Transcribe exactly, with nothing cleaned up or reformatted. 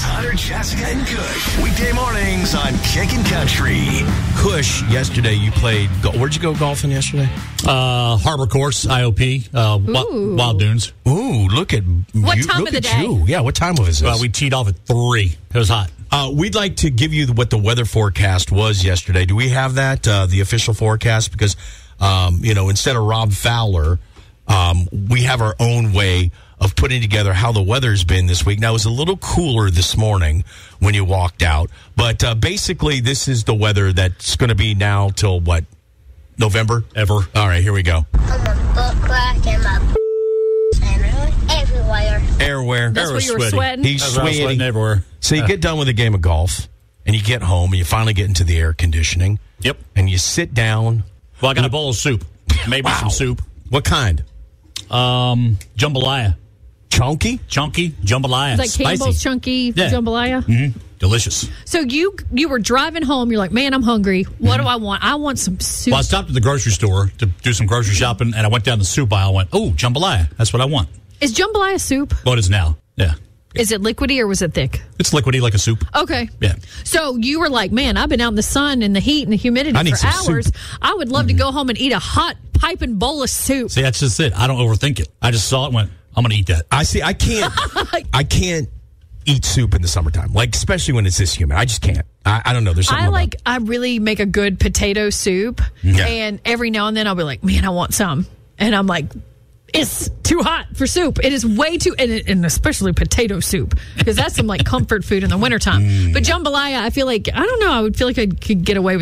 Hunter, Jessica, and Kush. Weekday mornings on Kickin' Country. Kush, yesterday you played. Where'd you go golfing yesterday? Uh, Harbor Course, I O P, uh, Wild, Wild Dunes. Ooh, look at What you, time look of the at day? You. Yeah, what time was this? Well, we teed off at three. It was hot. Uh, we'd like to give you what the weather forecast was yesterday. Do we have that, uh, the official forecast? Because, um, you know, instead of Rob Fowler, um, we have our own way of putting together how the weather's been this week. Now, it was a little cooler this morning when you walked out. But uh, basically, this is the weather that's going to be now till, what, November? Ever. All right, here we go. I'm a butt crack and my and everywhere. Airwear. That's Air what was you were sweaty. sweating? He's That's why I was sweating. sweating everywhere. So you Uh, get done with a game of golf, and you get home, and you finally get into the air conditioning. Yep. And you sit down. Well, I got a bowl of soup. Maybe Wow. some soup. What kind? Um, jambalaya. Chunky? Chunky jambalaya. Like Spicy. Campbell's chunky Yeah. jambalaya. Mm-hmm. Delicious. So you you were driving home. You're like, man, I'm hungry. What do I want? I want some soup. Well, I stopped at the grocery store to do some grocery shopping, and I went down the soup aisle and went, oh, jambalaya. That's what I want. Is jambalaya soup? Well, it is now. Yeah. Is it liquidy or was it thick? It's liquidy like a soup. Okay. Yeah. So you were like, man, I've been out in the sun and the heat and the humidity I need for some hours. soup. I would love mm-hmm. to go home and eat a hot piping bowl of soup. See, that's just it. I don't overthink it. I just saw it and went, I'm going to eat that. I see. I can't. I can't eat soup in the summertime, like especially when it's this humid. I just can't. I, I don't know. There's something I about like. it. I really make a good potato soup, Yeah. and every now and then I'll be like, man, I want some, and I'm like, it's too hot for soup. It is way too, and, and especially potato soup, because that's some like comfort food in the wintertime. Mm. But jambalaya, I feel like I don't know. I would feel like I could get away with